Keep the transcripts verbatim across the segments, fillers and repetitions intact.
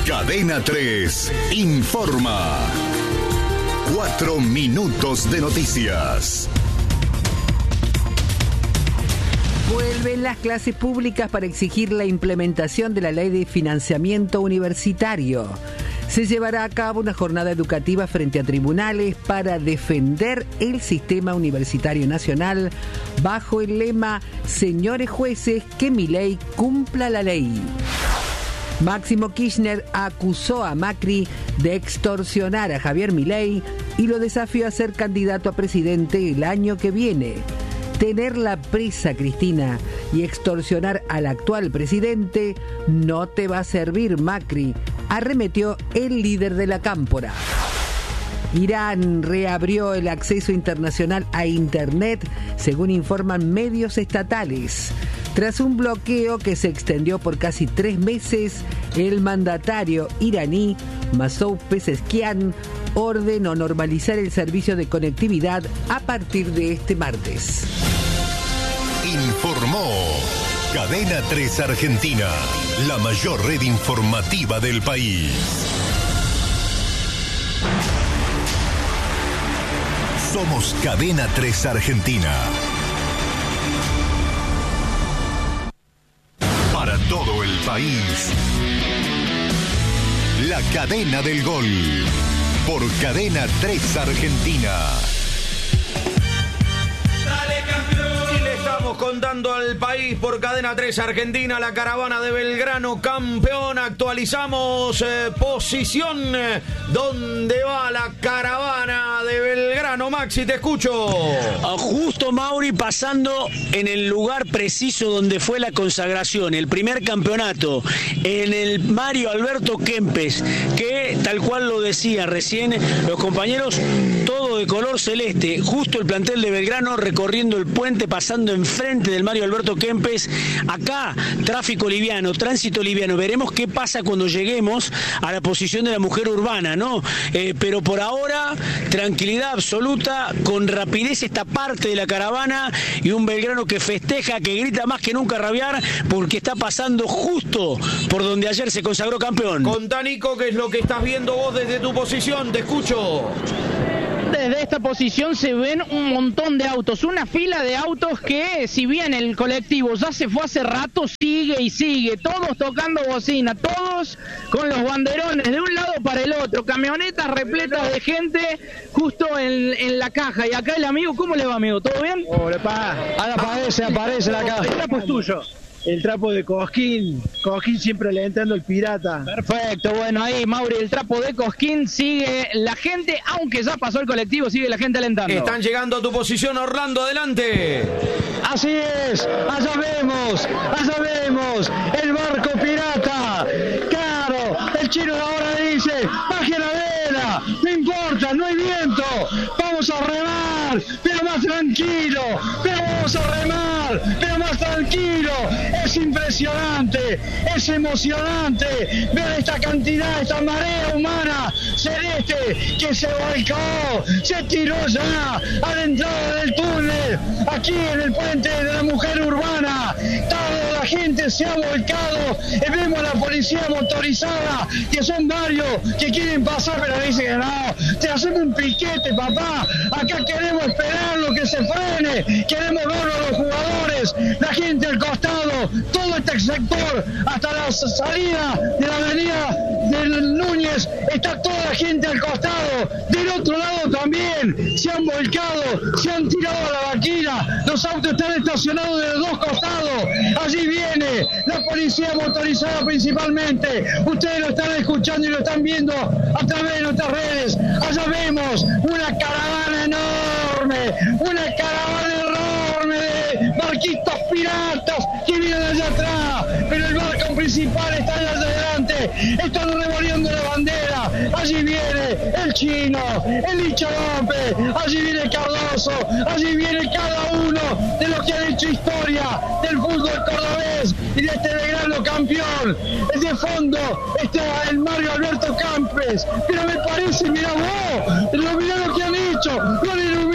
Cadena tres informa. Cuatro minutos de noticias. Vuelven las clases públicas para exigir la implementación de la ley de financiamiento universitario. Se llevará a cabo una jornada educativa frente a tribunales para defender el sistema universitario nacional bajo el lema «Señores jueces, que Milei cumpla la ley». Máximo Kirchner acusó a Macri de extorsionar a Javier Milei y lo desafió a ser candidato a presidente el año que viene. Tenerla presa, Cristina, y extorsionar al actual presidente no te va a servir, Macri, arremetió el líder de la cámpora. Irán reabrió el acceso internacional a Internet, según informan medios estatales. Tras un bloqueo que se extendió por casi tres meses, el mandatario iraní Masoud Pezeshkian ordenó normalizar el servicio de conectividad a partir de este martes. Informó Cadena tres Argentina, la mayor red informativa del país. Somos Cadena tres Argentina. Para todo el país. La cadena del gol. Por Cadena tres Argentina. Contando al país por Cadena tres Argentina, la caravana de Belgrano campeón. Actualizamos eh, posición. Eh, ¿Dónde va la caravana de Belgrano? Maxi, te escucho. Justo, Mauri, pasando en el lugar preciso donde fue la consagración, el primer campeonato, en el Mario Alberto Kempes, que tal cual lo decía recién los compañeros, todo de color celeste. Justo el plantel de Belgrano recorriendo el puente, pasando enfrente del Mario Alberto Kempes. Acá, tráfico liviano, tránsito liviano. Veremos qué pasa cuando lleguemos a la posición de la mujer urbana, ¿no? Eh, pero por ahora, tranquilidad absoluta, con rapidez esta parte de la caravana y un Belgrano que festeja, que grita más que nunca rabiar, porque está pasando justo por donde ayer se consagró campeón. Contá, Nico, ¿qué es lo que estás viendo vos desde tu posición? Te escucho. Desde esta posición se ven un montón de autos, una fila de autos que, si bien el colectivo ya se fue hace rato, sigue y sigue, todos tocando bocina, todos con los banderones de un lado para el otro, camionetas repletas de gente justo en, en la caja. Y acá el amigo, ¿cómo le va, amigo? ¿Todo bien? Hola, pa. Ahora aparece, aparece la caja. El trapo es tuyo. El trapo de Cosquín, Cosquín siempre alentando el pirata. Perfecto, bueno, ahí Mauri, el trapo de Cosquín, sigue la gente, aunque ya pasó el colectivo, sigue la gente alentando. Están llegando a tu posición, Orlando, adelante. Así es, allá vemos, allá vemos, el barco pirata. Claro, el chino de ahora dice, baje la vela, no importa, no hay viento, vamos a remar, pero más tranquilo, pero vamos a remar, pero más tranquilo. Es impresionante, es emocionante ver esta cantidad, esta marea humana celeste que se volcó, se tiró ya a la entrada del túnel, aquí en el puente de la mujer urbana. Toda la gente se ha volcado, y vemos a la policía motorizada, que son varios que quieren pasar, pero dicen que no, te hacemos un piquete, papá, acá queremos esperar lo que se frene, queremos ver a los jugadores, la gente al costado, todo este sector, hasta la salida de la avenida del Núñez, está toda la gente al costado. Del otro lado también se han volcado, se han tirado a la vaquina, los autos están estacionados de los dos costados. Allí viene la policía motorizada principalmente, ustedes lo están escuchando y lo están viendo a través de nuestras redes. Allá vemos una caravana enorme, una caravana enorme de barquitos piratas que vienen allá atrás, pero el barco principal está allá adelante, están revolviendo la bandera. Allí viene el chino, el Licha López, allí viene Cardoso, allí viene cada uno de los que han hecho historia del fútbol cordobés y de este Belgrano campeón. De fondo está el Mario Alberto Kempes, pero me parece, mirá vos, lo mirá lo que han hecho, lo han iluminado todos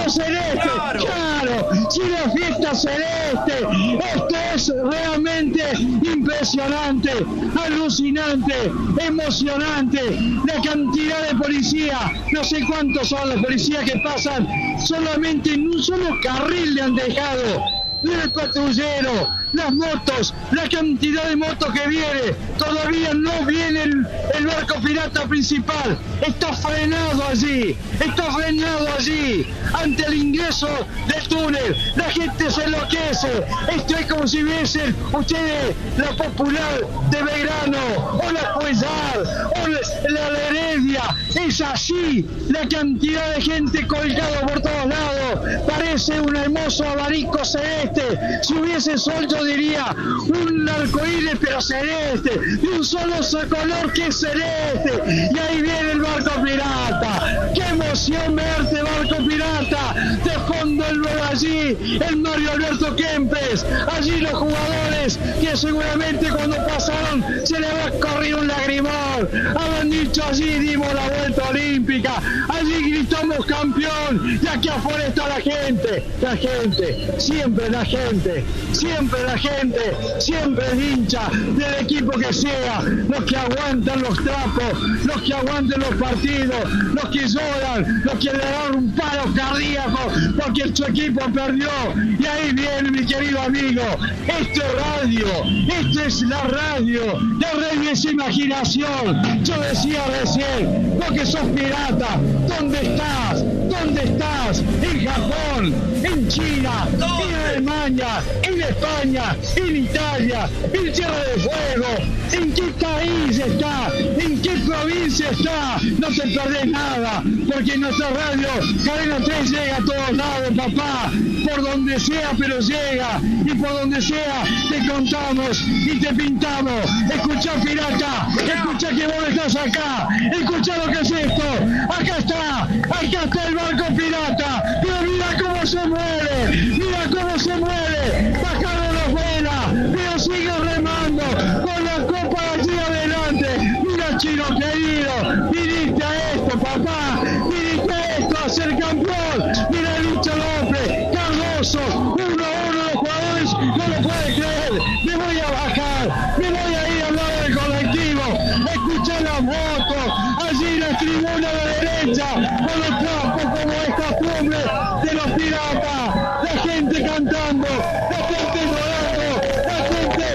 fiesta celeste, claro, claro, sí, la fiesta celeste. Esto es realmente impresionante, alucinante, emocionante. La cantidad de policía, no sé cuántos son los policías que pasan, solamente en un solo carril le han dejado. El patrullero, las motos, la cantidad de motos que viene, todavía no viene el, el barco pirata principal, está frenado allí, está frenado allí, ante el ingreso del túnel, la gente se enloquece, esto es como si viesen ustedes la Popular de Belgrano, o la Cuellar, o la, la Heredia, es así, la cantidad de gente colgada por todos lados, parece un hermoso abanico celeste. Si hubiese sol yo diría un arcoíris pero celeste, y un solo color que es celeste, y ahí viene el barco pirata. Qué emoción verte, barco pirata, de fondo el allí el Mario Alberto Kempes, allí los jugadores que seguramente cuando pasaron se les había corrido un lagrimón, habían dicho allí dimos la vuelta olímpica, allí gritamos campeón, y aquí afuera está la gente, la gente, siempre la gente, siempre la gente, siempre el hincha del equipo que sea, los que aguantan los trapos, los que aguantan los partidos, los que lloran, los que le dan un paro cardíaco porque su equipo perdió. Y ahí viene mi querido amigo, esto es radio, esto es la radio, la radio es imaginación. Yo decía recién, vos que sos pirata, ¿dónde estás? ¿Dónde estás? En Japón, en China, en Alemania, en España, en Italia, en Tierra de Fuego. ¿En qué país está? ¿En qué provincia está? No te perdés nada, porque nuestra radio Cadena tres llega a todos lados, papá, por donde sea, pero llega, y por donde sea te contamos y te pintamos. Escuchá, pirata, escuchá que vos estás acá, escuchá lo que es esto, acá está, acá está el barco pirata, pero mira cómo se mueve, mira cómo se mueve, bajaron los velas, pero sigue remando, con la copa allí adelante. Mira, Chino querido, viniste a esto, papá, viniste a esto, a ser campeón. Mira, Lucho López, Cardoso, uno a uno los jugadores, no lo puede creer, me voy a bajar, me voy a ir al lado del colectivo, escuché la moto, allí en la tribuna de la derecha, con los trapos como esta cumbre de los piratas, la gente cantando, la gente llorando, la gente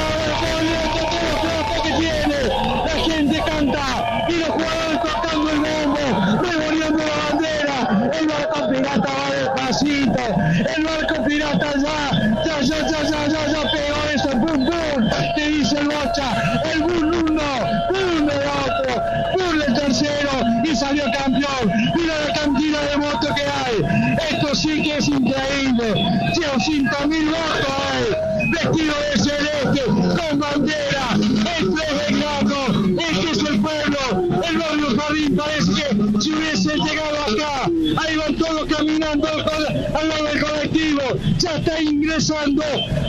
poniendo todos los trapos que tiene, la gente canta, y los jugadores tocando el bombo, revolviendo la bandera, el barco pirata va despacito, el barco pirata ya, ya, ya, ya, ya, ya, ya pegó eso, boom, boom, te dice el Bocha, el boom uno, boom el otro, boom el tercero, y salió campeón. Mira la cantidad de votos que hay, esto sí que es increíble, ciento mil votos hay, vestido de celeste, con bandera, esto es Belgrano, este es el pueblo, el barrio Jardín, parece que si hubiese llegado acá, ahí van todos caminando al lado del colectivo, ya está ingresando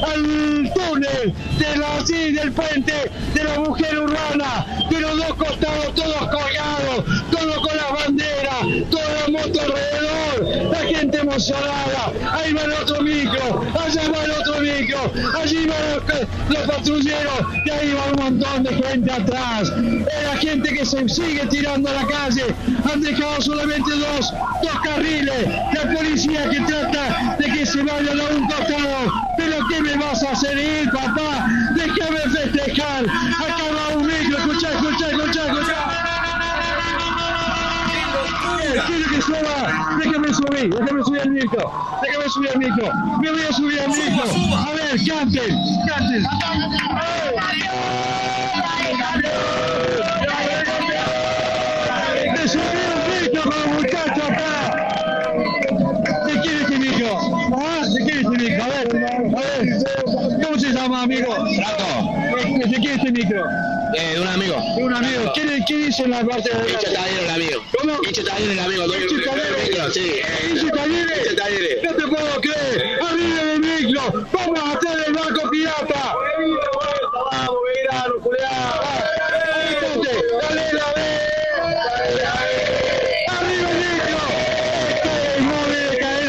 al túnel de la, sí, del puente de la mujer urbana, de los dos costados, todos colgados, todos con las banderas, toda la moto alrededor, la gente emocionada, ahí va el otro micro, allá va el otro micro, allí van los, los patrulleros, y ahí va un montón de gente atrás, es la gente que se sigue tirando a la calle, han dejado solamente dos, dos carriles, la policía que trata de que se vayan a un costado, pero ¿qué me vas a hacer ir, papá? Déjame festejar, acá va un micro, escuchá, escuchá, escuchá, escuchá. Quiero que suba, déjame subir, déjame subir al micro, déjame subir al micro, me voy a subir al micro, a ver, canten, canten. Me subí al micro con los muchachos acá. ¿De quién es este micro? ¿Ah? ¿De quién es este micro? A ver, a ver, ¿cómo se llama, amigo? Franco. ¿De quién es este micro? Eh, de un amigo. De un amigo. ¿Quién, quién dice en la parte de Hincha Talleres, el amigo. ¿Cómo? Hincha Talleres, el amigo. Hincha Talleres. Sí. Hincha Talleres. Hincha Talleres. No te puedo creer. Arriba del micro. Vamos a hacer el barco pirata. Vamos, Belgrano, culeado. Dale la vez. Arriba el micro. Este es el móvil de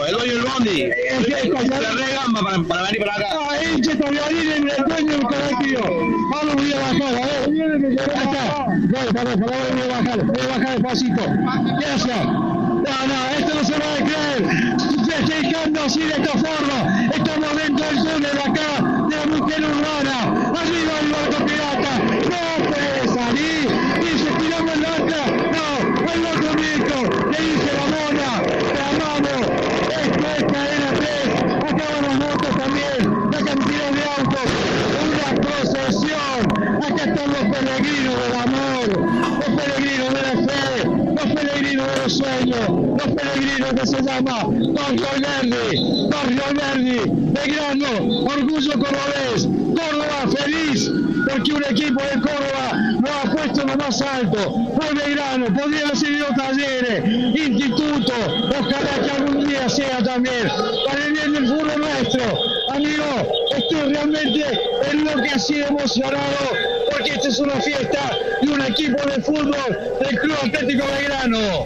el dueño del bondi. La regamba para, para venir para acá. Ah, hinche Tagliarini, el dueño del colectivo. Ahora voy a bajar, a ver. Acá. Voy, perdón, por favor, voy a bajar. Voy a bajar despacito. Gracias. No, no, esto no se va a creer. Festejando así de esta forma. Estamos dentro del túnel acá de la mujer urbana. Arriba el barco pirata. No puede salir. Dice, tiramos el otra. No, el otro Nico. Le dice la mona. Te amamos. Esto es Cadena tres. Acá van las motos también. La cantidad de autos. Una procesión. Acá están los peregrinos del amor. Los peregrinos de la fe. Los peregrinos de los sueños. Los peregrinos que se llama Barrio Verdi. Barrio Verdi. Belgrano. Orgullo cordobés. Córdoba feliz. Porque un equipo de Córdoba lo ha puesto en lo más alto. Fue Belgrano. Podría haber sido Talleres. Instituto. Ojalá que algún día sea también. Para el bien del fútbol nuestro. Amigo, estoy realmente enloquecido, emocionado. Porque esta es una fiesta de un equipo de fútbol del Club Atlético Belgrano.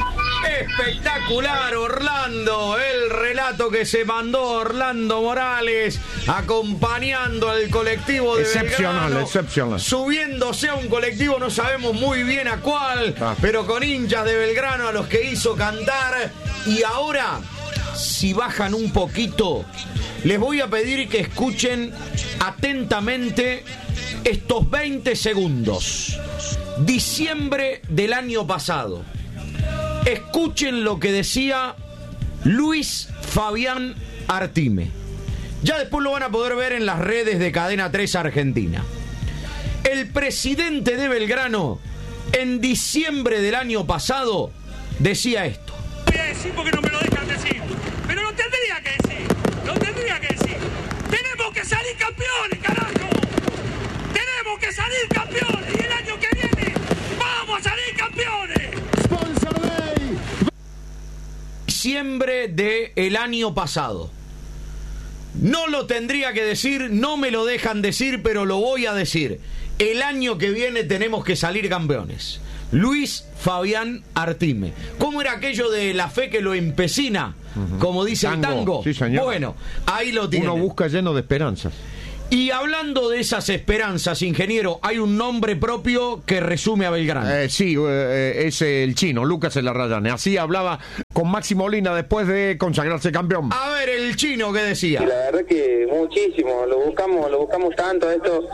Espectacular, Orlando, el relato que se mandó Orlando Morales acompañando al colectivo de excepcional, Belgrano, excepcional. subiéndose a un colectivo, no sabemos muy bien a cuál, ah. pero con hinchas de Belgrano a los que hizo cantar. Y ahora, si bajan un poquito, les voy a pedir que escuchen atentamente estos veinte segundos. Diciembre del año pasado. Escuchen lo que decía Luis Fabián Artime. Ya después lo van a poder ver en las redes de Cadena tres Argentina. El presidente de Belgrano, en diciembre del año pasado, decía esto. Voy a decir porque no me lo dejan decir, pero lo tendría que decir, lo tendría que decir. Tenemos que salir campeones, carajo. Tenemos que salir campeones y el año que viene vamos a salir campeones. Diciembre del año pasado. No lo tendría que decir, no me lo dejan decir, pero lo voy a decir. El año que viene tenemos que salir campeones. Luis Fabián Artime. ¿Cómo era aquello de la fe que lo empecina? Uh-huh. Como dice tango. el tango. Sí, señor. Bueno, ahí lo tiene. Uno busca lleno de esperanzas. Y hablando de esas esperanzas, ingeniero, hay un nombre propio que resume a Belgrano. Eh, sí, eh, es el chino, Lucas Elarrayane. Así hablaba con Maxi Molina después de consagrarse campeón. A ver, el chino, ¿qué decía? Y la verdad que muchísimo, lo buscamos, lo buscamos tanto, esto,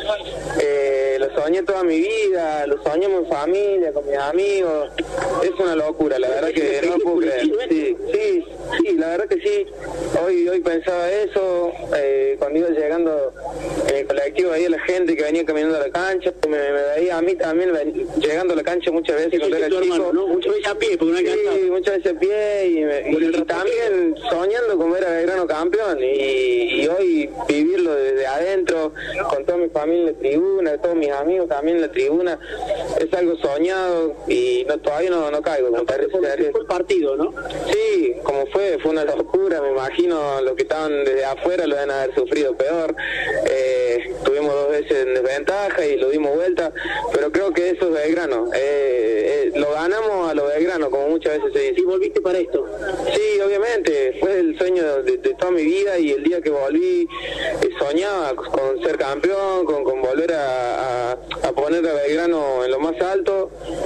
eh, lo soñé toda mi vida, lo soñé en familia, con mis amigos, es una locura, la verdad que no puedo creer. Sí, sí, sí, la verdad que sí, hoy, hoy pensaba eso, eh, cuando iba llegando en el colectivo veía a la gente que venía caminando a la cancha, me, me veía a mí también ven, llegando a la cancha muchas veces cuando era chico, hermano, ¿no? Muchas veces a pie, porque no hay cancha. Sí, muchas veces a pie y, me, y, y también soñando con ver a Belgrano campeón y, y hoy vivirlo desde adentro, con toda mi familia en la tribuna, todos mis amigos también en la tribuna, es algo soñado y no, todavía no, no caigo. Me parece fue, fue el partido, ¿no? Sí, como fue, fue una locura, me imagino los que estaban desde afuera lo deben haber sufrido peor. Eh, tuvimos dos veces en desventaja y lo dimos vuelta, pero creo que eso es Belgrano. Eh, eh, lo ganamos a lo Belgrano, como muchas veces se dice. ¿Y volviste para esto? Sí, obviamente, fue el sueño de, de toda mi vida y el día que volví eh, soñaba con ser campeón, con, con volver a, a, a poner a Belgrano en lo más alto.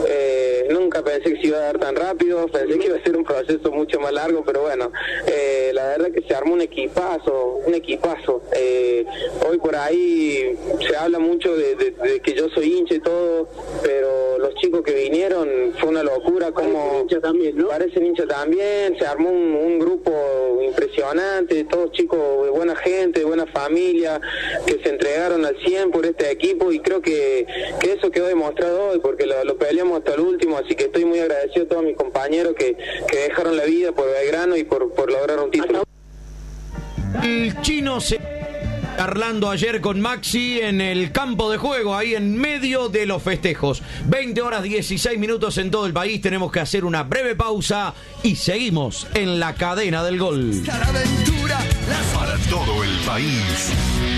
Eh, nunca pensé que se iba a dar tan rápido, pensé que iba a ser un proceso mucho más largo, pero bueno, eh, la verdad que se armó un equipazo, un equipazo. Eh, hoy por ahí se habla mucho de, de, de que yo soy hincha y todo, pero los chicos que vinieron fue una locura, como hincha también, ¿no? Parecen hincha también, se armó un, un grupo impresionante, todos chicos de buena gente, de buena familia, que se entregaron al cien por este equipo y creo que, que eso quedó demostrado hoy, porque lo, lo peleamos hasta el último, así que estoy muy agradecido a todos mis compañeros que, que dejaron la vida por Belgrano y por, por lograr un título. El chino se... charlando ayer con Maxi en el campo de juego, ahí en medio de los festejos. veinte horas dieciséis minutos en todo el país. Tenemos que hacer una breve pausa y seguimos en la cadena del gol. Para todo el país,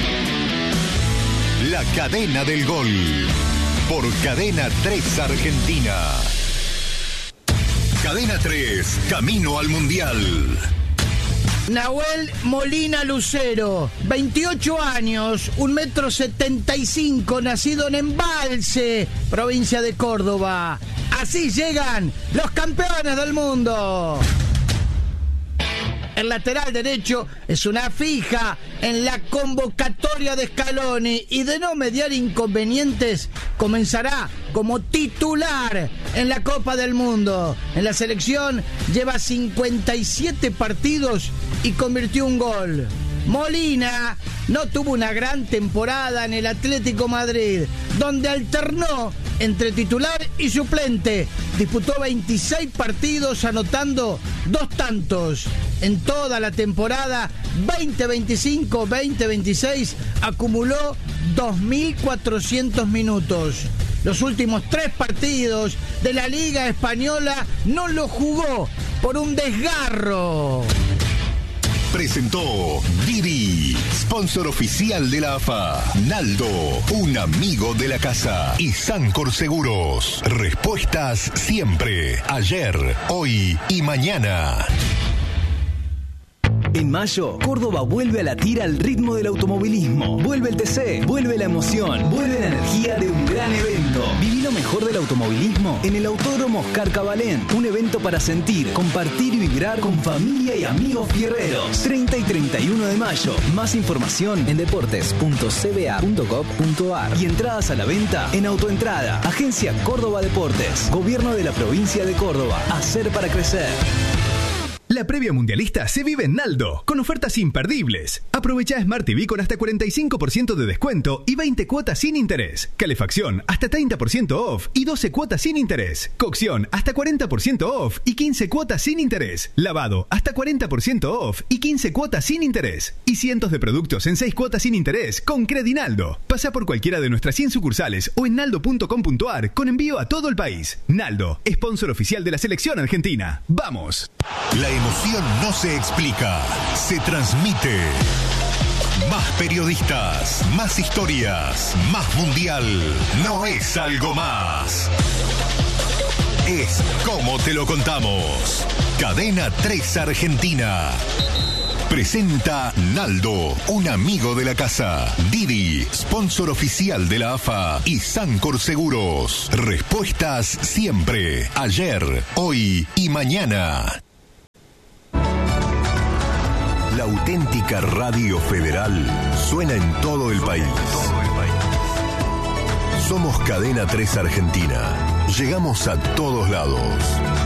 la cadena del gol. Por Cadena tres Argentina. Cadena tres, camino al Mundial. Nahuel Molina Lucero, veintiocho años, un metro setenta y cinco, nacido en Embalse, provincia de Córdoba. Así llegan los campeones del mundo. El lateral derecho es una fija en la convocatoria de Scaloni y de no mediar inconvenientes comenzará como titular en la Copa del Mundo. En la selección lleva cincuenta y siete partidos y convirtió un gol. Molina no tuvo una gran temporada en el Atlético Madrid, donde alternó entre titular y suplente. Disputó veintiséis partidos anotando dos tantos. En toda la temporada veinte veinticinco veinte veintiséis acumuló dos mil cuatrocientos minutos. Los últimos tres partidos de la Liga Española no los jugó por un desgarro. Presentó Didi, sponsor oficial de la A F A. Naldo, un amigo de la casa. Y Sancor Seguros. Respuestas siempre. Ayer, hoy y mañana. En mayo, Córdoba vuelve a latir al ritmo del automovilismo. Vuelve el T C, vuelve la emoción, vuelve la energía de un gran evento. Viví lo mejor del automovilismo en el Autódromo Oscar Cabalén. Un evento para sentir, compartir y vibrar con familia y amigos fierreros. treinta y treinta y uno de mayo. Más información en deportes punto c b a punto gov punto a r y entradas a la venta en Autoentrada. Agencia Córdoba Deportes. Gobierno de la provincia de Córdoba. Hacer para crecer. La previa mundialista se vive en Naldo, con ofertas imperdibles. Aprovecha Smart T V con hasta cuarenta y cinco por ciento de descuento y veinte cuotas sin interés. Calefacción hasta treinta por ciento off y doce cuotas sin interés. Cocción hasta cuarenta por ciento off y quince cuotas sin interés. Lavado hasta cuarenta por ciento off y quince cuotas sin interés. Y cientos de productos en seis cuotas sin interés con Credinaldo. Pasa por cualquiera de nuestras cien sucursales o en naldo punto com punto a r con envío a todo el país. Naldo, sponsor oficial de la selección argentina. ¡Vamos! La emoción no se explica, se transmite. Más periodistas, más historias, más mundial. No es algo más. Es como te lo contamos. Cadena tres Argentina. Presenta Naldo, un amigo de la casa. Didi, sponsor oficial de la A F A. Y Sancor Seguros. Respuestas siempre. Ayer, hoy y mañana. La auténtica Radio Federal suena en todo el país. Somos Cadena tres Argentina. Llegamos a todos lados.